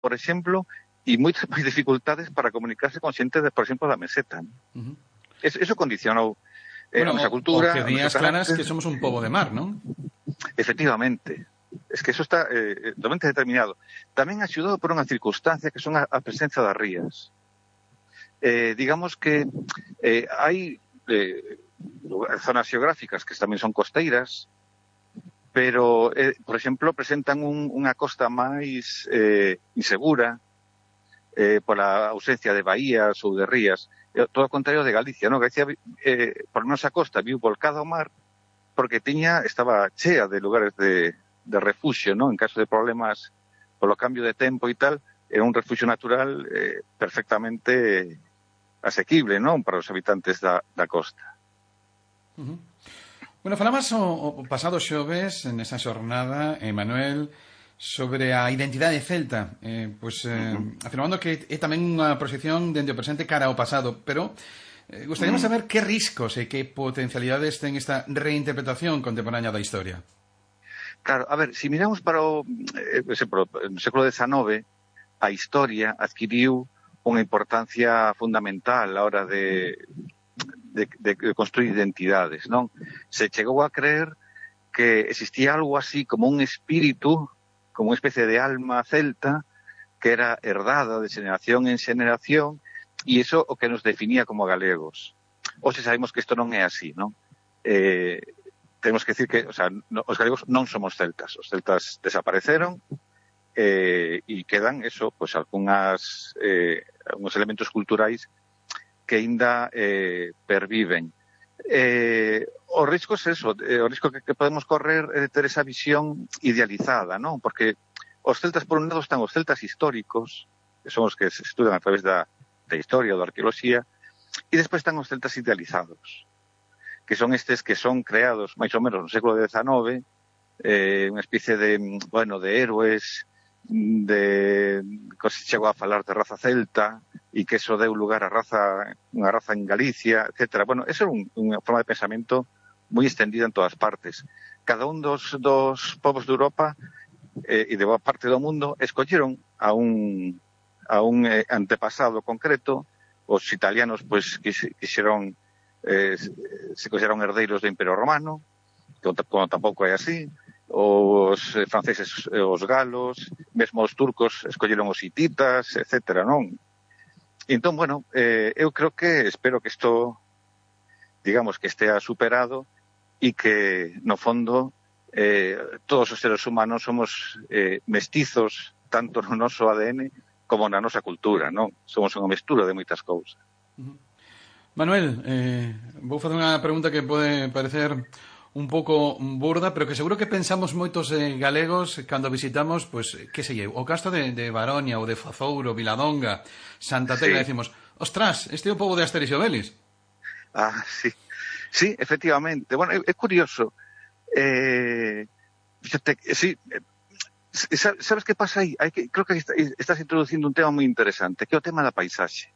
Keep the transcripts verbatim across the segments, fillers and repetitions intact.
por exemplo, e moitas máis dificultades para comunicarse con xente, de, por exemplo, da meseta. Uh-huh. Eso, eso condicionou eh, bueno, a nosa cultura, o que días claras que somos un pobo de mar, non? Efectivamente. Es que eso está eh, totalmente determinado. Tamén axudou por unha circunstancia que son a, a presenza das rías. Eh, digamos que eh, hai eh, zonas xeográficas que tamén son costeiras, pero, eh, por exemplo, presentan un, unha costa máis eh, insegura, eh, pola ausencia de baías ou de rías, eh, todo o contrario de Galicia, non? Galicia, eh, por nosa costa, viu volcada ao mar, porque tiña, estaba chea de lugares de, de refuxio, non? En caso de problemas polo cambio de tempo e tal, era un refuxio natural eh, perfectamente asequible, non? Para os habitantes da, da costa. Uh-huh. Bueno, falamos o, o pasado xoves nesa xornada, Emanuel, sobre a identidade celta, eh, pois, eh, uh-huh. afirmando que é tamén unha proxección dende o presente cara ao pasado, pero eh, gostaríamos saber que riscos e que potencialidades ten esta reinterpretación contemporánea da historia. Claro, a ver, se miramos para o eh, no século dezenove, a historia adquiriu unha importancia fundamental a hora de, de, de construir identidades, non? Se chegou a creer que existía algo así como un espírito, como unha especie de alma celta, que era herdada de xeneración en xeneración, e iso o que nos definía como galegos. Hoxe sabemos que isto non é así, non? Eh, temos que decir que, o sea, no, os galegos non somos celtas, os celtas desapareceron, eh, e quedan, eso, pois, algunhas, eh, algúns elementos culturais que aínda eh, perviven. Eh, o risco é eso, eh, o risco que, que podemos correr é de ter esa visión idealizada, non? Porque os celtas, por un lado, están os celtas históricos, que son os que se estudan a través da, da historia ou da arqueoloxía, e despois están os celtas idealizados, que son estes que son creados máis ou menos no século dezenove, eh, unha especie de, bueno, de héroes, de que se chegou a falar de raza celta e que eso deu lugar a raza, unha raza en Galicia, etcétera. Bueno, eso é un, unha forma de pensamento moi extendida en todas partes. Cada un dos, dos povos de Europa eh, e de boa parte do mundo escolleron a un, a un eh, antepasado concreto. Os italianos, pois, quixeron eh, se consideraron herdeiros do Imperio Romano, que tampouco é así. Os franceses, os galos, mesmo os turcos escolleron os hititas, etcétera, non? Entón, bueno, eh, eu creo que, espero que isto, digamos, que estea superado e que, no fondo, eh, todos os seres humanos somos eh, mestizos, tanto no noso A D N como na nosa cultura, non? Somos unha mestura de moitas cousas. Uh-huh. Manuel, eh, vou facer unha pregunta que pode parecer un pouco burda, pero que seguro que pensamos moitos eh, galegos cando visitamos, pois, pues, que sei eu, o castro de, de Baronia ou de Fazouro, Viladonga, Santa Tecla, sí. Decimos, ostras, este é o pobo de Asterix e Obelix. Ah, sí, sí, efectivamente. Bueno, é, é curioso. Eh, fíjate, sí, eh, sabes que pasa aí? Hai que, creo que estás introducindo un tema moi interesante, que é o tema da paisaxe.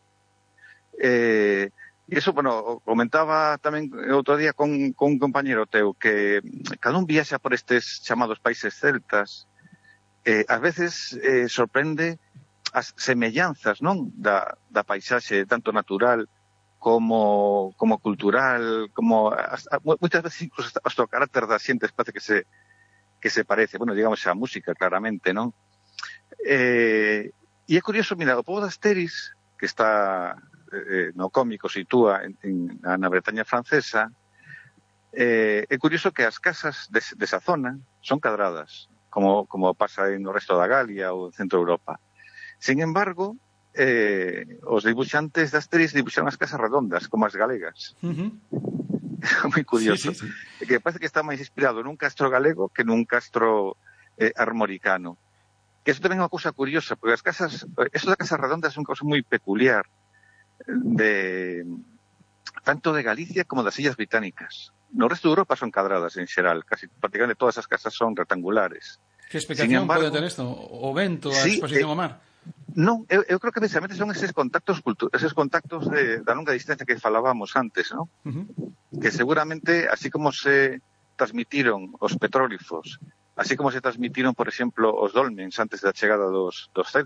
Eh... E iso, bueno, comentaba tamén outro día con, con un compañero teu que cada un viaxa por estes chamados países celtas, eh, ás veces eh, sorprende as semellanzas, non? Da, da paisaxe tanto natural como, como cultural, como hasta, moitas veces incluso hasta, hasta o carácter das xentes parece que se, que se parece, bueno, digamos a música claramente, non? Eh, e é curioso, mira, o pobo de Asterix, que está Eh, no cómico sitúa en, en, na Bretaña francesa, eh, é curioso que as casas de, desa zona son cadradas, como, como pasa no resto da Galia ou en centro de Europa. Sin embargo, eh, os dibuixantes de Asterix dibuixaron as casas redondas, como as galegas. Uh-huh. É moi curioso. Sí, sí, sí. Que parece que está máis inspirado nun castro galego que nun castro eh, armoricano. Que eso tamén é unha cousa curiosa, porque as casas, eso das casas redondas é unha cousa moi peculiar, de tanto de Galicia como das Illas Británicas. No resto de Europa son cadradas en xeral, casi prácticamente todas as casas son rectangulares. Que explicación embargo, pode ter isto? O vento, a sí, exposición eh, ao mar? Non, eu, eu creo que precisamente son eses contactos cultu- eses contactos de, da longa distancia que falábamos antes, ¿no? Uh-huh. Que seguramente, así como se transmitiron os petróglifos así como se transmitiron, por exemplo, os dolmens antes da chegada dos, dos